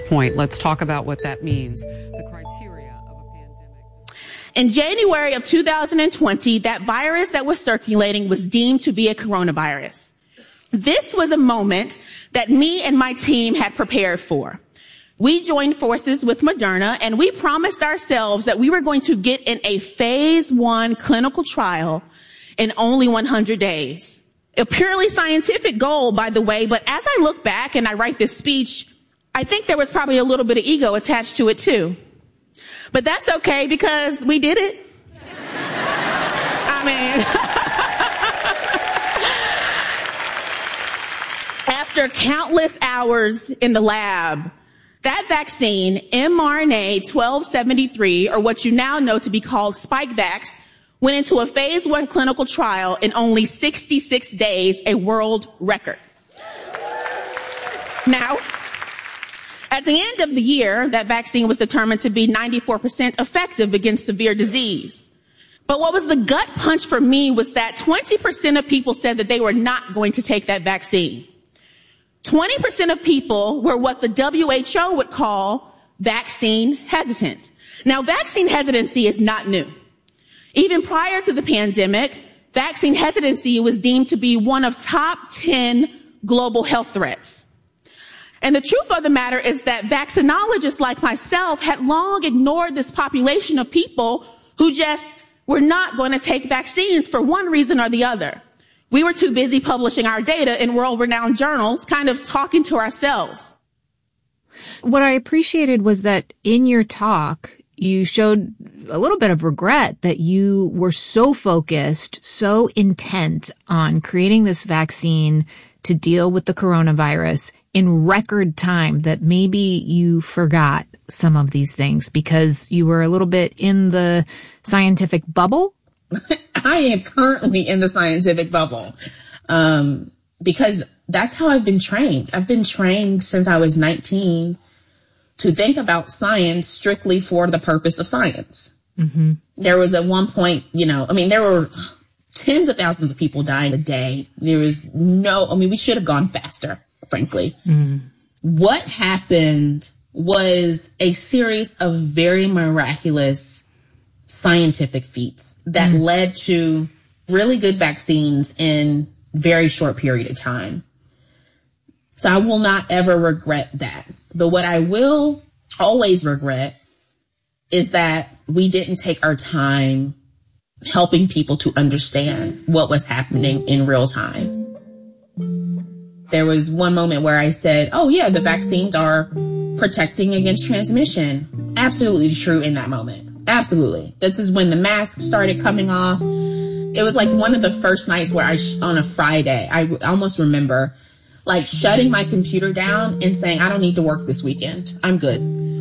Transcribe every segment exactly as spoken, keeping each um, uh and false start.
point. Let's talk about what that means. The criteria of a pandemic. In January of two thousand twenty, that virus that was circulating was deemed to be a coronavirus. This was a moment that me and my team had prepared for. We joined forces with Moderna, and we promised ourselves that we were going to get in a phase one clinical trial in only one hundred days. A purely scientific goal, by the way, but as I look back and I write this speech, I think there was probably a little bit of ego attached to it too. But that's okay because we did it. I mean, after countless hours in the lab, that vaccine, M R N A twelve seventy-three, or what you now know to be called Spikevax, went into a phase one clinical trial in only sixty-six days, a world record. Now, at the end of the year, that vaccine was determined to be ninety-four percent effective against severe disease. But what was the gut punch for me was that twenty percent of people said that they were not going to take that vaccine. twenty percent of people were what the W H O would call vaccine hesitant. Now, vaccine hesitancy is not new. Even prior to the pandemic, vaccine hesitancy was deemed to be one of top ten global health threats. And the truth of the matter is that vaccinologists like myself had long ignored this population of people who just were not going to take vaccines for one reason or the other. We were too busy publishing our data in world-renowned journals, kind of talking to ourselves. What I appreciated was that in your talk, you showed a little bit of regret that you were so focused, so intent on creating this vaccine to deal with the coronavirus in record time that maybe you forgot some of these things because you were a little bit in the scientific bubble. I am currently in the scientific bubble um, because that's how I've been trained. I've been trained since I was nineteen to think about science strictly for the purpose of science. Mm-hmm. There was at one point, you know, I mean, there were tens of thousands of people dying a day. There was no, I mean, we should have gone faster, frankly. Mm. What happened was a series of very miraculous scientific feats that mm. led to really good vaccines in very short period of time. So I will not ever regret that. But what I will always regret is that we didn't take our time helping people to understand what was happening in real time. There was one moment where I said, oh yeah, the vaccines are protecting against transmission. Absolutely true in that moment. Absolutely. This is when the masks started coming off. It was like one of the first nights where I, sh- on a Friday, I w- almost remember like shutting my computer down and saying, I don't need to work this weekend. I'm good.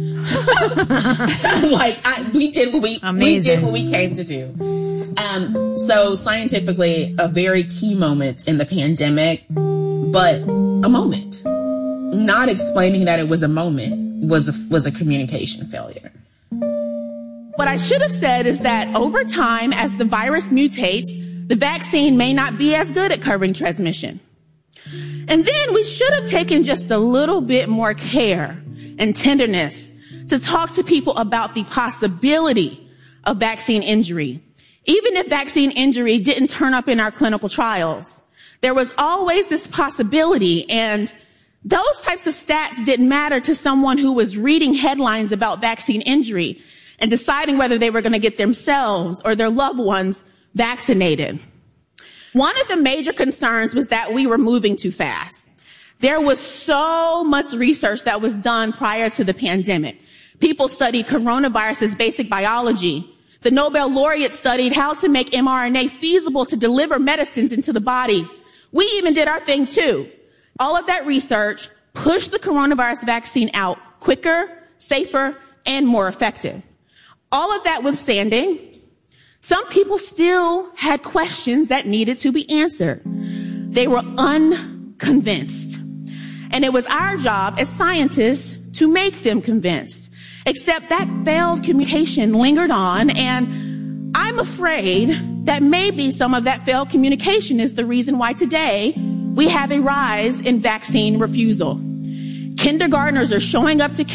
like I, we did what we, we did what we came to do. Um, so scientifically, a very key moment in the pandemic, but a moment. Not explaining that it was a moment was a, was a communication failure. What I should have said is that over time, as the virus mutates, the vaccine may not be as good at curbing transmission. And then we should have taken just a little bit more care and tenderness to talk to people about the possibility of vaccine injury. Even if vaccine injury didn't turn up in our clinical trials, there was always this possibility, and those types of stats didn't matter to someone who was reading headlines about vaccine injury and deciding whether they were going to get themselves or their loved ones vaccinated. One of the major concerns was that we were moving too fast. There was so much research that was done prior to the pandemic. People studied coronavirus's basic biology. The Nobel laureate studied how to make M R N A feasible to deliver medicines into the body. We even did our thing too. All of that research pushed the coronavirus vaccine out quicker, safer, and more effective. All of that withstanding, some people still had questions that needed to be answered. They were unconvinced. And it was our job as scientists to make them convinced. Except that failed communication lingered on, and I'm afraid that maybe some of that failed communication is the reason why today we have a rise in vaccine refusal. Kindergartners are showing up to